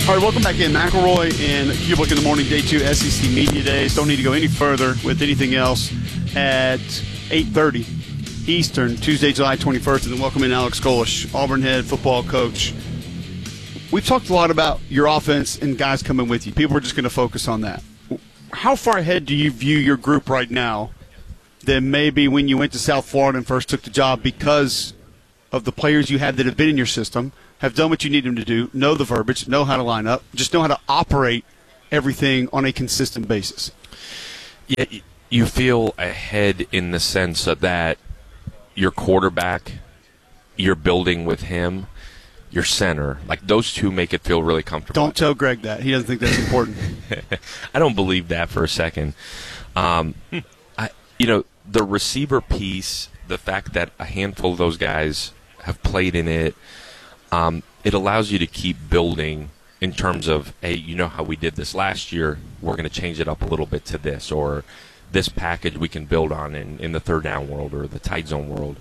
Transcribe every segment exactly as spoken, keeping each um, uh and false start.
All right, welcome back in. McElroy and Kublik in the morning, day two, S E C Media Days. Don't need to go any further with anything else at eight thirty Eastern, Tuesday, July twenty-first. And then welcome in Alex Golesh, Auburn head football coach. We've talked a lot about your offense and guys coming with you. People are just going to focus on that. How far ahead do you view your group right now than maybe when you went to South Florida and first took the job because of the players you had that have been in your system, have done what you need them to do, know the verbiage, know how to line up, just know how to operate everything on a consistent basis? Yeah, you feel ahead in the sense of that your quarterback, you're building with him, your center, like those two make it feel really comfortable. Don't tell Greg that. He doesn't think that's important. I don't believe that for a second. Um, I, you know, the receiver piece, the fact that a handful of those guys have played in it, um, it allows you to keep building in terms of, hey, you know how we did this last year, we're going to change it up a little bit to this, or this package we can build on in, in the third down world or the tight zone world.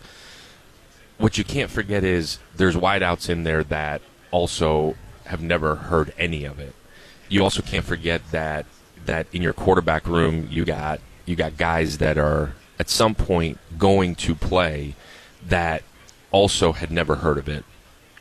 What you can't forget is there's wideouts in there that also have never heard any of it. You also can't forget that that in your quarterback room you got you got guys that are at some point going to play that also had never heard of it.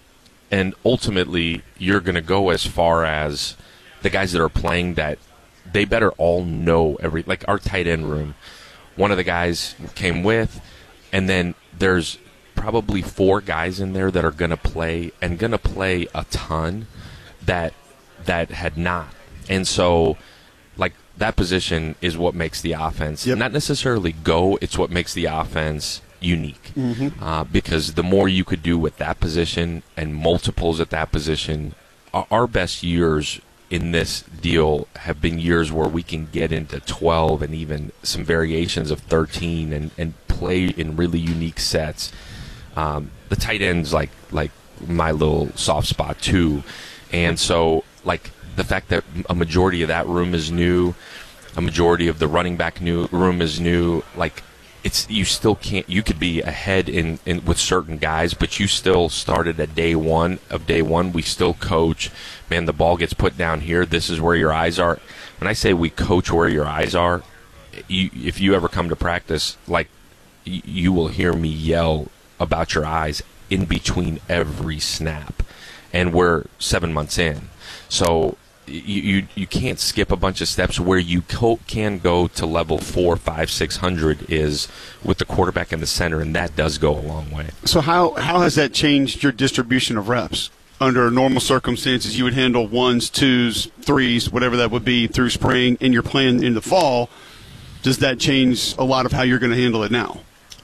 And ultimately you're going to go as far as the guys that are playing that they better all know every, like our tight end room. One of the guys came with, and then there's probably four guys in there that are going to play and going to play a ton that that had not. And so, like, that position is what makes the offense yep. not necessarily go, it's what makes the offense unique. Mm-hmm. Uh, because the more you could do with that position and multiples at that position, our best years in this deal have been years where we can get into twelve and even some variations of thirteen and, and play in really unique sets. Um, the tight end's like like my little soft spot too, and so like the fact that a majority of that room is new, a majority of the running back new room is new. Like it's you still can't. You could be ahead in, in with certain guys, but you still started at day one of day one. We still coach. Man, the ball gets put down here. This is where your eyes are. When I say we coach where your eyes are, you, if you ever come to practice, like you, you will hear me yell about your eyes in between every snap, and we're seven months in, so you you, you can't skip a bunch of steps. Where you co- can go to level four, five, six hundred is with the quarterback in the center, and that does go a long way. So how how has that changed your distribution of reps? Under normal circumstances, you would handle ones, twos, threes, whatever that would be through spring, and you're playing in the fall. Does that change a lot of how you're going to handle it now?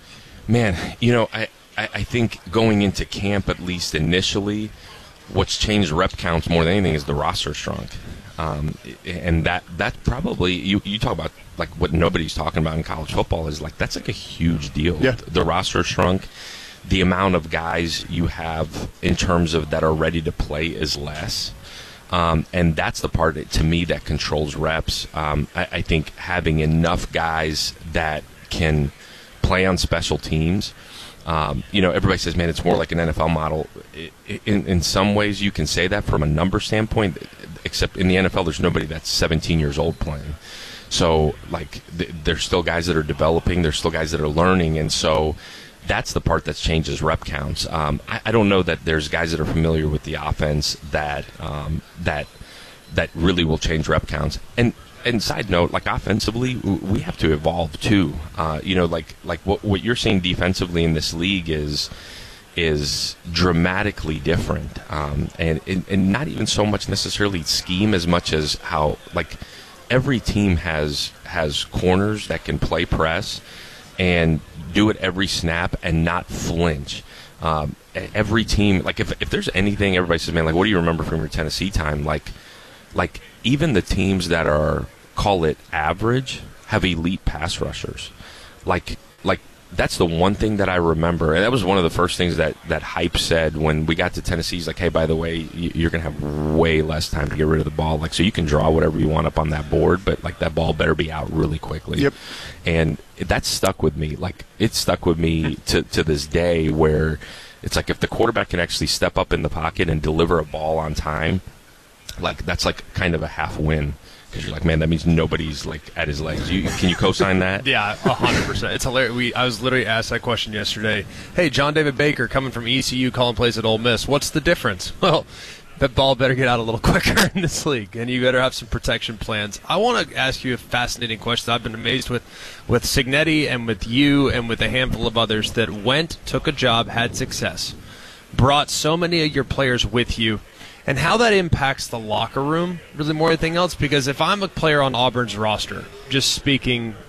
Man, you know, I. I think going into camp, at least initially, what's changed rep counts more than anything is the roster shrunk. Um, and that that probably, you, you talk about like what nobody's talking about in college football is like that's like a huge deal. Yeah. The roster shrunk. The amount of guys you have in terms of that are ready to play is less. Um, and that's the part, that, to me, that controls reps. Um, I, I think having enough guys that can play on special teams. Um, you know, everybody says, man, it's more like an N F L model. In, in some ways, you can say that from a number standpoint, except in the N F L, there's nobody that's seventeen years old playing. So, like, th- there's still guys that are developing. There's still guys that are learning. And so that's the part that changes rep counts. Um, I, I don't know that there's guys that are familiar with the offense that um, that that really will change rep counts. And And side note, like offensively, we have to evolve too. Uh, you know, like like what what you're seeing defensively in this league is is dramatically different, um, and, and and not even so much necessarily scheme as much as how like every team has has corners that can play press and do it every snap and not flinch. Um, every team, like if if there's anything, everybody says, man, like what do you remember from your Tennessee time? Like like even the teams that are, call it average, have elite pass rushers. Like, like that's the one thing that I remember, and that was one of the first things that, that Hype said when we got to Tennessee. He's like, hey, by the way, you're going to have way less time to get rid of the ball. Like, so you can draw whatever you want up on that board, but, like, that ball better be out really quickly. Yep. And that stuck with me. Like, it stuck with me to, to this day where it's like if the quarterback can actually step up in the pocket and deliver a ball on time, like that's like kind of a half win. Because you're like, man, that means nobody's like at his legs. You, can you co-sign that? Yeah, a hundred percent. It's hilarious. We I was literally asked that question yesterday. Hey, John David Baker coming from E C U, calling plays at Ole Miss. What's the difference? Well, that ball better get out a little quicker in this league, and you better have some protection plans. I want to ask you a fascinating question. I've been amazed with with Cignetti and with you and with a handful of others that went, took a job, had success, brought so many of your players with you. And how that impacts the locker room, really more than anything else, because if I'm a player on Auburn's roster, just speaking